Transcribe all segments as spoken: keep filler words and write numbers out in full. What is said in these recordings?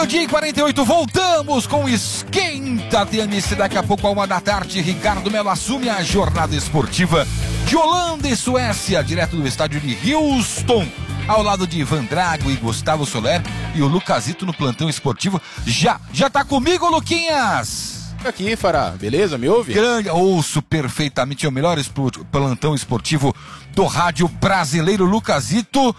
Meio-dia e quarenta e oito, voltamos com o Esquenta T M C. Daqui a pouco, a uma da tarde, Ricardo Melo assume a jornada esportiva de Holanda e Suécia, direto do estádio de Houston, ao lado de Ivan Drago e Gustavo Soler, e o Lucazito no plantão esportivo. Já, já tá comigo, Luquinhas? Aqui, Fará, beleza? Me ouve? Grande, ouço perfeitamente, é o melhor espor, plantão esportivo do rádio brasileiro, Lucazito.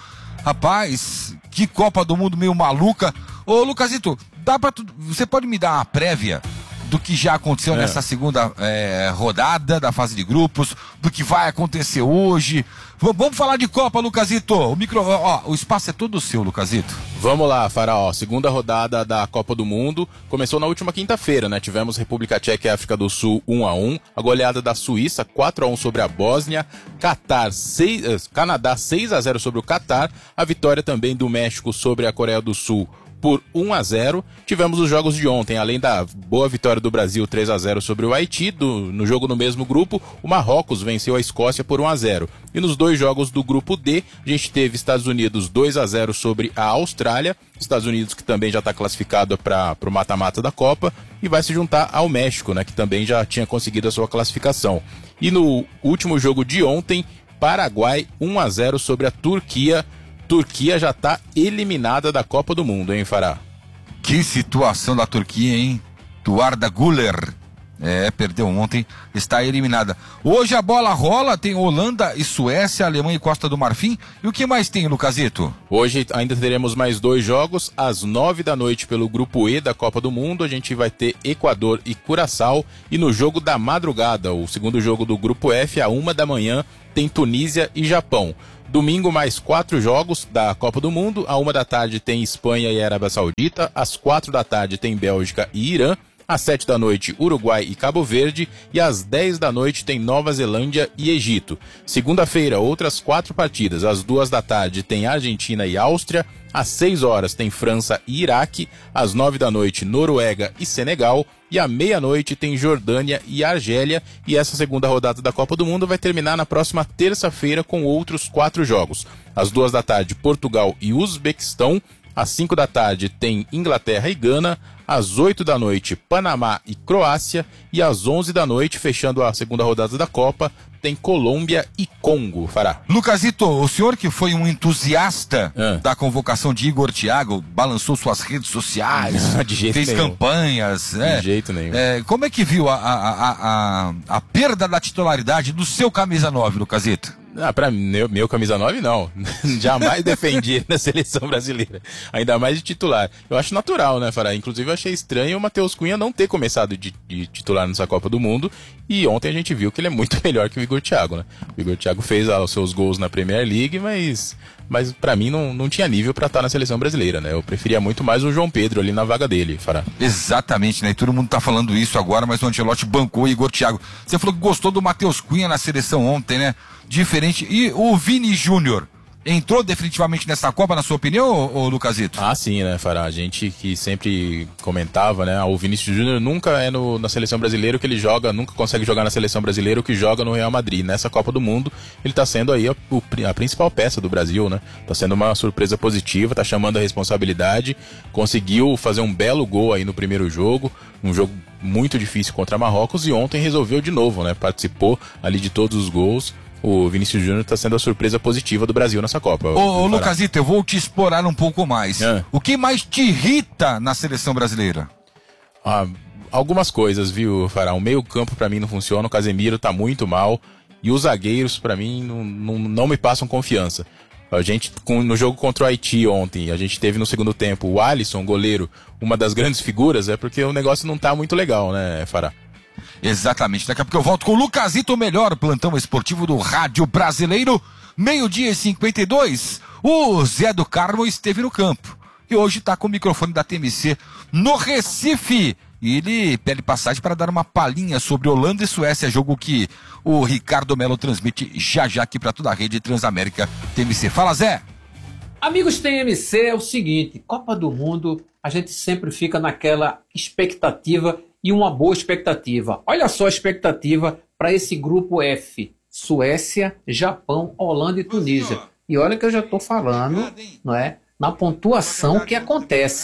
Rapaz, que Copa do Mundo meio maluca. Ô, Lucazito, dá pra tu, você pode me dar uma prévia do que já aconteceu é. nessa segunda é, rodada da fase de grupos, do que vai acontecer hoje? V- vamos falar de Copa, Lucazito. O micro, ó, o espaço é todo seu, Lucazito. Vamos lá, Faraó. Segunda rodada da Copa do Mundo começou na última quinta-feira, né? Tivemos República Tcheca e África do Sul um a um, a goleada da Suíça quatro a um sobre a Bósnia, Catar seis, Canadá seis a zero sobre o Catar, a vitória também do México sobre a Coreia do Sul por um a zero. Tivemos os jogos de ontem, além da boa vitória do Brasil três a zero sobre o Haiti, do, no jogo no mesmo grupo, o Marrocos venceu a Escócia por um a zero. E nos dois jogos do grupo D, a gente teve Estados Unidos dois a zero sobre a Austrália, Estados Unidos que também já está classificado para o mata-mata da Copa, e vai se juntar ao México, né, que também já tinha conseguido a sua classificação. E no último jogo de ontem, Paraguai um a zero sobre a Turquia. Turquia já está eliminada da Copa do Mundo, hein, Fará? Que situação da Turquia, hein? Arda Güler. É, perdeu ontem, está eliminada. Hoje a bola rola, tem Holanda e Suécia, Alemanha e Costa do Marfim. E o que mais tem, Lucazito? Hoje ainda teremos mais dois jogos, às nove da noite pelo Grupo E da Copa do Mundo. A gente vai ter Equador e Curaçao. E no jogo da madrugada, o segundo jogo do Grupo F, à uma da manhã, tem Tunísia e Japão. Domingo, mais quatro jogos da Copa do Mundo. À uma da tarde tem Espanha e Arábia Saudita. Às quatro da tarde tem Bélgica e Irã. Às sete da noite, Uruguai e Cabo Verde. E às dez da noite tem Nova Zelândia e Egito. Segunda-feira, outras quatro partidas. Às duas da tarde tem Argentina e Áustria. Às seis horas tem França e Iraque. Às nove da noite, Noruega e Senegal. E à meia-noite tem Jordânia e Argélia. E essa segunda rodada da Copa do Mundo vai terminar na próxima terça-feira com outros quatro jogos. Às duas da tarde, Portugal e Uzbequistão. Às cinco da tarde tem Inglaterra e Gana. Às oito da noite, Panamá e Croácia. E às onze da noite, fechando a segunda rodada da Copa, tem Colômbia e Congo, Fará. Lucazito, o senhor que foi um entusiasta ah. da convocação de Igor Thiago, balançou suas redes sociais, Não, de jeito fez nenhum. campanhas, né? De jeito nenhum. É, como é que viu a, a, a, a, a perda da titularidade do seu camisa nove, Lucazito? Ah, pra meu, meu camisa nove, não. Jamais defendi na seleção brasileira. Ainda mais de titular. Eu acho natural, né, Fará? Inclusive, eu achei estranho o Matheus Cunha não ter começado de, de titular nessa Copa do Mundo. E ontem a gente viu que ele é muito melhor que o Igor Thiago, né? O Igor Thiago fez ah, os seus gols na Premier League, mas, mas pra mim não, não tinha nível pra estar na seleção brasileira, né? Eu preferia muito mais o João Pedro ali na vaga dele, Fará. Exatamente, né? E todo mundo tá falando isso agora, mas o Ancelotti bancou o Igor Thiago. Você falou que gostou do Matheus Cunha na seleção ontem, né? Diferente. E o Vini Júnior entrou definitivamente nessa Copa, na sua opinião, ô, ô Lucazito? Ah, sim, né, Fará? A gente que sempre comentava, né? O Vinícius Júnior nunca é no, na seleção brasileira o que ele joga, nunca consegue jogar na seleção brasileira o que joga no Real Madrid. Nessa Copa do Mundo, ele tá sendo aí a, a principal peça do Brasil, né? Tá sendo uma surpresa positiva, tá chamando a responsabilidade, conseguiu fazer um belo gol aí no primeiro jogo, um jogo muito difícil contra Marrocos, e ontem resolveu de novo, né? Participou ali de todos os gols. O Vinícius Júnior está sendo a surpresa positiva do Brasil nessa Copa. Ô, ô Lucazito, eu vou te explorar um pouco mais. É. O que mais te irrita na seleção brasileira? Ah, algumas coisas, viu, Fará? O meio campo para mim não funciona, o Casemiro tá muito mal, e os zagueiros para mim não, não, não me passam confiança. A gente, no jogo contra o Haiti ontem, a gente teve no segundo tempo o Alisson, goleiro, uma das grandes figuras, é porque o negócio não tá muito legal, né, Fará? Exatamente, daqui a pouco eu volto com o Lucazito, o melhor plantão esportivo do rádio brasileiro. Meio-dia e cinquenta e dois, o Zé do Carmo esteve no campo e hoje está com o microfone da T M C no Recife. E ele pede passagem para dar uma palhinha sobre Holanda e Suécia, jogo que o Ricardo Melo transmite já já aqui para toda a rede Transamérica T M C. Fala, Zé! Amigos T M C, é o seguinte, Copa do Mundo, a gente sempre fica naquela expectativa e uma boa expectativa. Olha só a expectativa para esse grupo F: Suécia, Japão, Holanda e Tunísia. E olha que eu já estou falando, não é, na pontuação que acontece.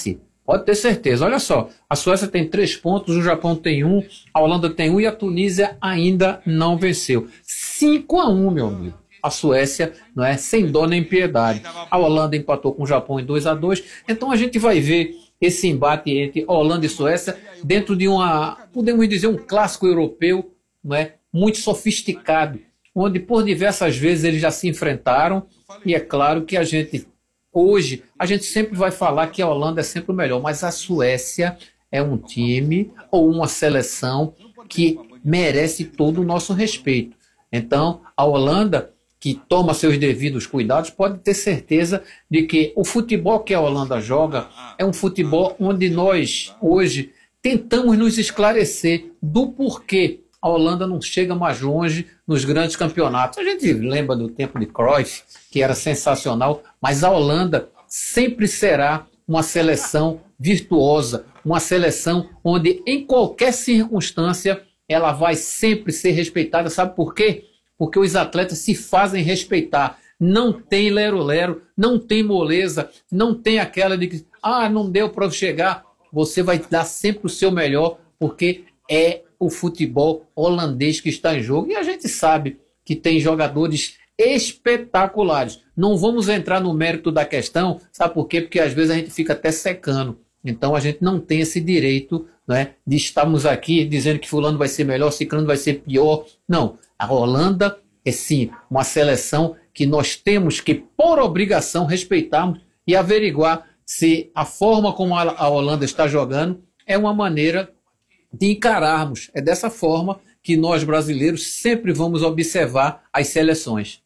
Pode ter certeza. Olha só, a Suécia tem três pontos, o Japão tem um, a Holanda tem um e a Tunísia ainda não venceu. cinco a um, meu amigo. A Suécia, não é, sem dó nem piedade. A Holanda empatou com o Japão em dois a dois. Então a gente vai ver esse embate entre Holanda e Suécia dentro de uma, podemos dizer, um clássico europeu, não é, muito sofisticado, onde por diversas vezes eles já se enfrentaram. E é claro que a gente, hoje, a gente sempre vai falar que a Holanda é sempre o melhor, mas a Suécia é um time ou uma seleção que merece todo o nosso respeito. Então, a Holanda, que toma seus devidos cuidados, pode ter certeza de que o futebol que a Holanda joga é um futebol onde nós, hoje, tentamos nos esclarecer do porquê a Holanda não chega mais longe nos grandes campeonatos. A gente lembra do tempo de Cruyff, que era sensacional, mas a Holanda sempre será uma seleção virtuosa, uma seleção onde, em qualquer circunstância, ela vai sempre ser respeitada. Sabe por quê? Porque os atletas se fazem respeitar. Não tem lero-lero, não tem moleza, não tem aquela de que, ah, não deu para eu chegar. Você vai dar sempre o seu melhor, porque é o futebol holandês que está em jogo. E a gente sabe que tem jogadores espetaculares. Não vamos entrar no mérito da questão, sabe por quê? Porque às vezes a gente fica até secando. Então a gente não tem esse direito, né, de estarmos aqui dizendo que fulano vai ser melhor, ciclano vai ser pior. Não. A Holanda é sim uma seleção que nós temos que, por obrigação, respeitarmos e averiguar se a forma como a Holanda está jogando é uma maneira de encararmos. É dessa forma que nós brasileiros sempre vamos observar as seleções.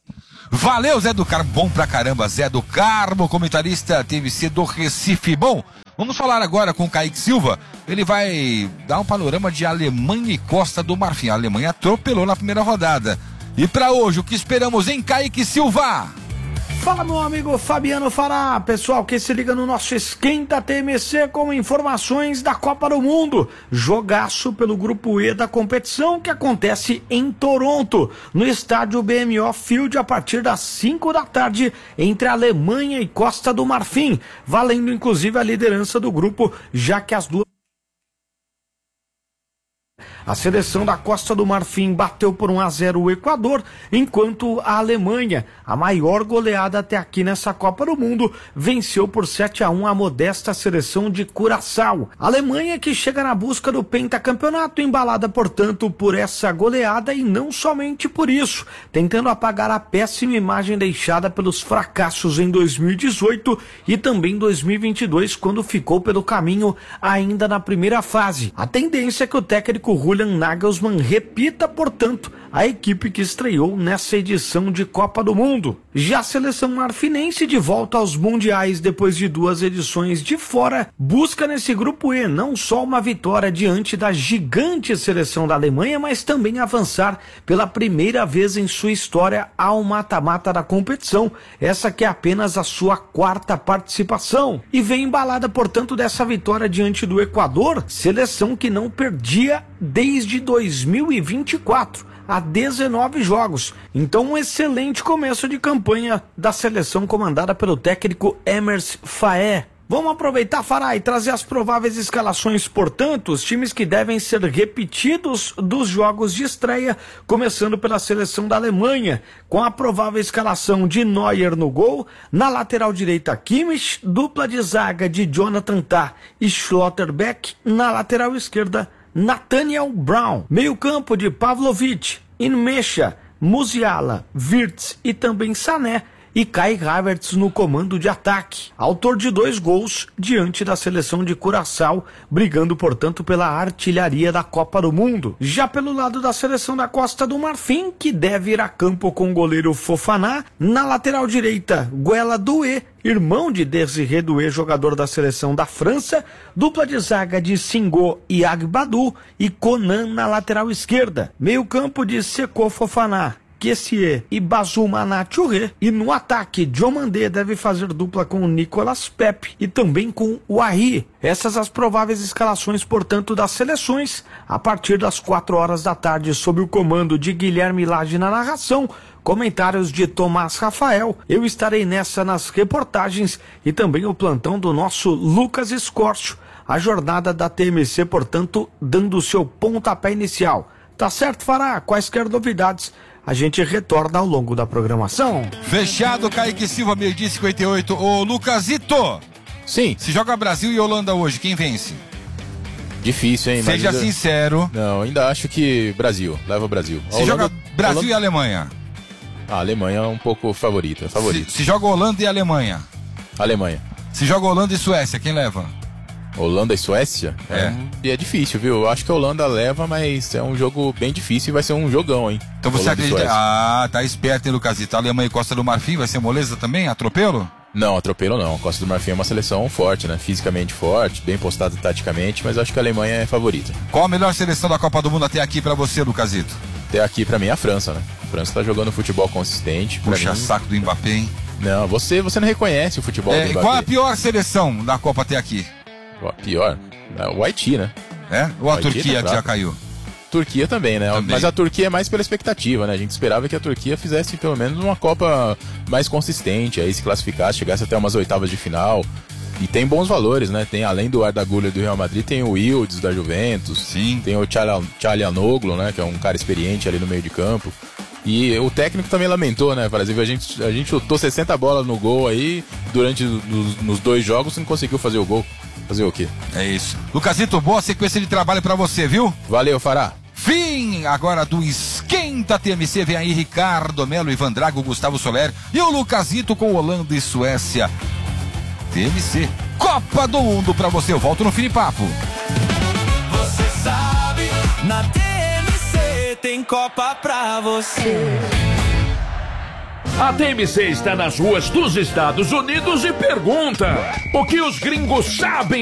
Valeu, Zé do Carmo, bom pra caramba, Zé do Carmo, comentarista T V C do Recife. Bom, vamos falar agora com o Kaique Silva. Ele vai dar um panorama de Alemanha e Costa do Marfim. A Alemanha atropelou na primeira rodada. E para hoje, o que esperamos em Kaique Silva? Fala, meu amigo Fabiano Fará, pessoal que se liga no nosso Esquenta T M C com informações da Copa do Mundo. Jogaço pelo Grupo E da competição que acontece em Toronto, no estádio B M O Field a partir das cinco da tarde entre a Alemanha e Costa do Marfim, valendo inclusive a liderança do grupo, já que as duas... A seleção da Costa do Marfim bateu por um a zero o Equador, enquanto a Alemanha, a maior goleada até aqui nessa Copa do Mundo, venceu por sete a um a modesta seleção de Curaçao. A Alemanha que chega na busca do pentacampeonato, embalada, portanto, por essa goleada e não somente por isso, tentando apagar a péssima imagem deixada pelos fracassos em dois mil e dezoito e também dois mil e vinte e dois, quando ficou pelo caminho ainda na primeira fase. A tendência é que o técnico Julian Nagelsmann repita, portanto, a equipe que estreou nessa edição de Copa do Mundo. Já a seleção marfinense, de volta aos mundiais depois de duas edições de fora, busca nesse grupo E não só uma vitória diante da gigante seleção da Alemanha, mas também avançar pela primeira vez em sua história ao mata-mata da competição, essa que é apenas a sua quarta participação. E vem embalada, portanto, dessa vitória diante do Equador, seleção que não perdia desde dois mil e vinte e quatro, há dezenove jogos. Então um excelente começo de campanha da seleção comandada pelo técnico Emerson Faé. Vamos aproveitar, Fará, e trazer as prováveis escalações, portanto, os times que devem ser repetidos dos jogos de estreia, começando pela seleção da Alemanha, com a provável escalação de Neuer no gol, na lateral direita Kimmich, dupla de zaga de Jonathan Tah e Schlotterbeck, na lateral esquerda Nathaniel Brown, meio campo de Pavlovic, Inmecha, Musiala, Wirtz e também Sané, e Kai Havertz no comando de ataque, autor de dois gols diante da seleção de Curaçao, brigando, portanto, pela artilharia da Copa do Mundo. Já pelo lado da seleção da Costa do Marfim, que deve ir a campo com o goleiro Fofana, na lateral direita, Guela Doué, irmão de Desiré Doué, jogador da seleção da França, dupla de zaga de Singo e Agbadou e Conan na lateral esquerda, meio campo de Seko Fofana, Kessié e Bazumana Touré. E no ataque, Diomandé deve fazer dupla com o Nicolas Pepe e também com o Ahi. Essas as prováveis escalações, portanto, das seleções a partir das quatro horas da tarde, sob o comando de Guilherme Lage na narração, comentários de Tomás Rafael. Eu estarei nessa nas reportagens e também o plantão do nosso Lucas Escórcio. A jornada da T M C, portanto, dando o seu pontapé inicial. Tá certo, Fará? Quaisquer novidades, a gente retorna ao longo da programação. Fechado, Kaique Silva, meio-dia e cinquenta e oito. Ô, Lucasito! Sim. Se joga Brasil e Holanda hoje, quem vence? Difícil, hein? Seja ainda... sincero. Não, ainda acho que Brasil. Leva o Brasil. Se Holanda... joga Brasil Holanda... e Alemanha? A Alemanha é um pouco favorita. favorita. Se, se joga Holanda e Alemanha? Alemanha. Se joga Holanda e Suécia, quem leva? Holanda e Suécia? É. E é, é difícil, viu? Eu acho que a Holanda leva, mas é um jogo bem difícil e vai ser um jogão, hein? Então você Holanda acredita... Ah, tá esperto, hein, Lucasito? A Alemanha e Costa do Marfim vai ser moleza também? Atropelo? Não, atropelo não. Costa do Marfim é uma seleção forte, né? Fisicamente forte, bem postada taticamente, mas acho que a Alemanha é favorita. Qual a melhor seleção da Copa do Mundo até aqui pra você, Lucasito? Até aqui pra mim é a França, né? A França tá jogando futebol consistente. Puxa mim... saco do Mbappé, hein? Não, você, você não reconhece o futebol é, do Mbappé. Qual a pior seleção da Copa até aqui? A pior? O Haiti, né? É? Ou a Haiti Turquia tá que já caiu? Turquia também, né? Também. Mas a Turquia é mais pela expectativa, né? A gente esperava que a Turquia fizesse pelo menos uma Copa mais consistente, aí se classificasse, chegasse até umas oitavas de final. E tem bons valores, né? Tem, além do Arda Güler do Real Madrid, tem o Yildiz da Juventus. Sim. Tem o Çalhanoğlu, né? Que é um cara experiente ali no meio de campo. E o técnico também lamentou, né, Brasil? A gente, a gente chutou sessenta bolas no gol aí, durante nos, nos dois jogos, não conseguiu fazer o gol. Fazer o quê? É isso. Lucasito, boa sequência de trabalho pra você, viu? Valeu, Fará. Fim agora do Esquenta T M C. Vem aí Ricardo Melo, Ivan Drago, Gustavo Soler e o Lucasito com Holanda e Suécia. T M C, Copa do Mundo pra você. Eu volto no Fim de Papo. Você sabe, na T M C tem Copa pra você. A T M C está nas ruas dos Estados Unidos e pergunta: o que os gringos sabem